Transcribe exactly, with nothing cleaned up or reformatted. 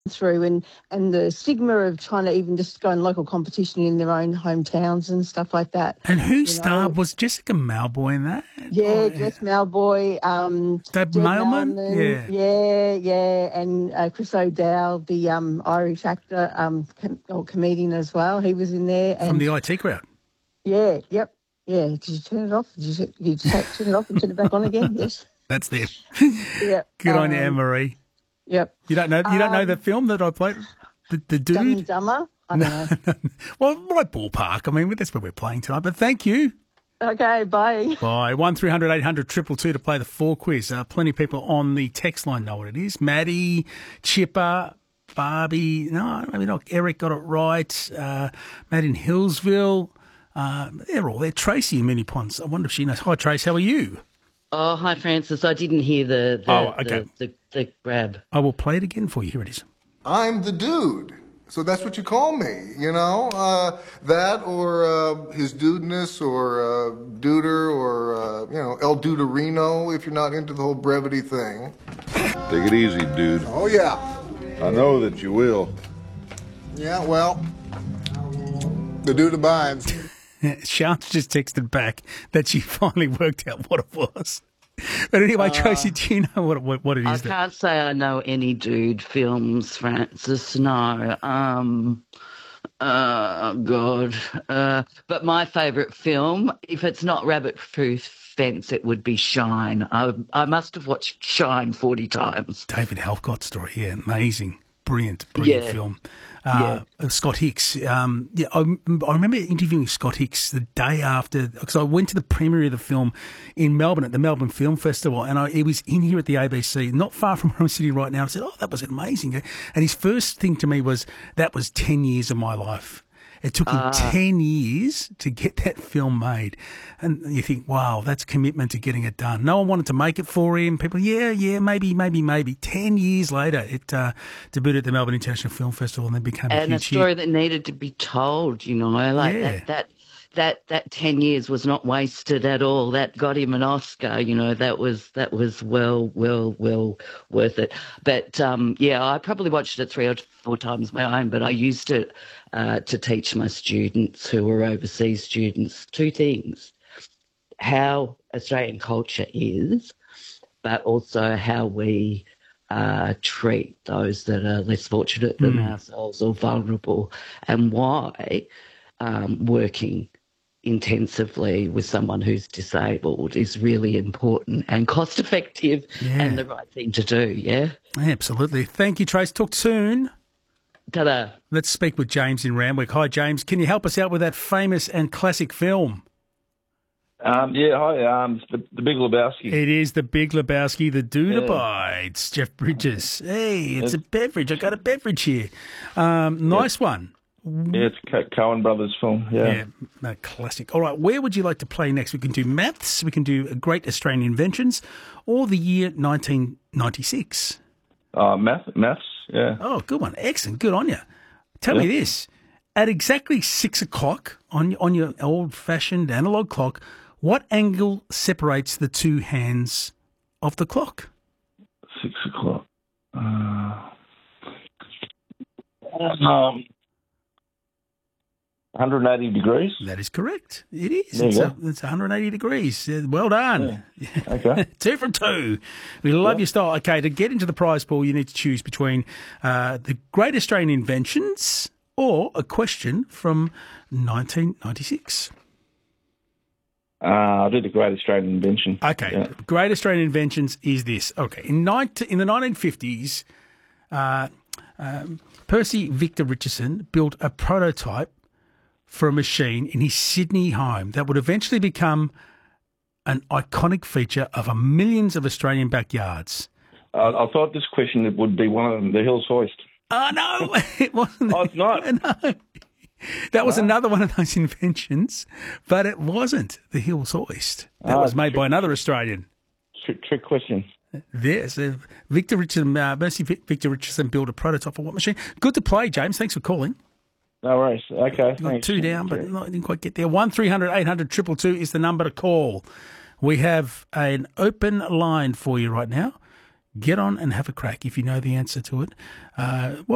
through, and and the stigma of trying to even just go in local competition in their own hometowns and stuff like that. And who You starred? know, Was Jessica Malboy in that? yeah, Oh, Jess Malboy, um, Dave Jed Mailman? Mailman, Yeah. yeah, yeah, and uh, Chris O'Dowd, the um, Irish actor, um, com- or comedian as well. He was in there, From and the I T crowd. yeah, yep, yeah. Did you turn it off? Did you, did you ta- turn it off and turn it back on again? Yes. That's them. Yep. Good on you, Um, Anne-Marie. yep. You don't know you don't know the Um, film that I played? The, the Dumb and dude? Dumber. I don't know. Well, right ballpark. I mean, that's where we're playing tonight. But thank you. Okay, bye. Bye. one three hundred eight hundred two two two to play the four quiz. Uh, plenty of people on the text line know what it is. Maddie, Chipper, Barbie. No, maybe not. Eric got it right. Uh, Matt in Hillsville. Uh, they're all there. Tracy in Mini Ponds. I wonder if she knows. Hi, Trace. How are you? Oh, hi, Francis. I didn't hear the the, Oh, okay. the, the, the grab. I will play it again for you. Here it is. I'm the dude. So that's what you call me, you know? Uh, that or uh, his dudeness or uh, duder or, uh, you know, El Duderino if you're not into the whole brevity thing. Take it easy, dude. Oh, yeah. I know that you will. Yeah, well, the dude abides. Sean's just texted back that she finally worked out what it was. But anyway, Uh, Tracy, do you know what what, what it I is? that- can't say I know any dude films, Francis. No. Um. Uh, God. Uh, but my favourite film, if it's not Rabbit Proof Fence, it would be Shine. I I must have watched Shine forty times. David Halcott story, yeah, amazing, brilliant, brilliant Yeah. film. Uh, Scott Hicks, um, yeah, I, I remember interviewing Scott Hicks the day after, because I went to the premiere of the film in Melbourne at the Melbourne Film Festival, and I, he was in here at the A B C, not far from where I'm sitting right now. I said, "Oh, that was amazing!" And his first thing to me was, "That was ten years of my life." It took him Ah. ten years to get that film made. And you think, wow, that's commitment to getting it done. No one wanted to make it for him. People, yeah, yeah, maybe, maybe, maybe. Ten years later, it uh, debuted at the Melbourne International Film Festival and then became a And a huge story hit. that needed to be told, you know, like Yeah. that, that that that ten years was not wasted at all. That got him an Oscar, you know. That was that was well, well, well worth it. But um, yeah, I probably watched it three or four times my own. But I used it uh, to teach my students who were overseas students two things: how Australian culture is, but also how we uh, treat those that are less fortunate than Mm. ourselves or vulnerable, and why um, working intensively with someone who's disabled is really important and cost effective Yeah. and the right thing to do, yeah? Absolutely. Thank you, Trace. Talk soon. Ta-da. Let's speak with James in Randwick. Hi, James. Can you help us out with that famous and classic film? Um, yeah, hi. Um, it's the, the Big Lebowski. It is The Big Lebowski, The Dude Yeah. Abides. Jeff Bridges. Hey, it's a beverage. I got a beverage here. Um, nice one. Yeah, it's Co- Coen Brothers film. Yeah. Yeah, no, classic. All right, where would you like to play next? We can do maths, we can do Great Australian Inventions, or the year nineteen ninety-six. Uh, math, maths. Yeah. Oh, good one. Excellent. Good on you. Tell Yeah. me this. At exactly six o'clock on, on your old-fashioned analog clock, what angle separates the two hands of the clock? Six o'clock. Uh, um, one hundred eighty degrees. That is correct. It is. There It's, you a, go. it's one hundred eighty degrees. Uh, Well done. Okay. two from two. We love your style. Okay, to get into the prize pool, you need to choose between uh, the Great Australian Inventions or a question from nineteen ninety-six. Uh, I'll do the Great Australian Invention. Okay, Yeah. Great Australian Inventions is this. Okay, in, nineteen, in the nineteen fifties, uh, um, Percy Victor Richardson built a prototype for a machine in his Sydney home that would eventually become an iconic feature of a millions of Australian backyards. Uh, I thought this question would be one of them, the Hills Hoist. Oh, no, it wasn't. Oh, it's not? No. That was another one of those inventions, but it wasn't the Hills Hoist. That Ah, was made trick- by another Australian. Trick, trick question. Yes, uh, Victor Richardson, uh, Mercy Vic- Victor Richardson built a prototype of what machine? Good to play, James. Thanks for calling. No worries. Okay, You got thanks. two down, but no, didn't quite get there. One three hundred eight hundred two two two is the number to call. We have an open line for you right now. Get on and have a crack if you know the answer to it. Uh, what